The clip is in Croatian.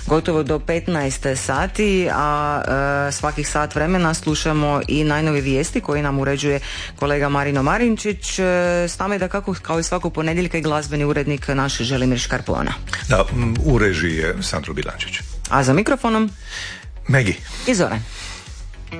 gotovo do 15 sati, a svakih sat vremena slušamo i najnove vijesti koje nam uređuje kolega Marino Marinčić. S nama je da kako kao i svakog ponedjeljka i glazbeni urednik naš Želimir Škarpona. Da, u režiji je Sandro Bilančić. A za mikrofonom? Megi. I Zoran.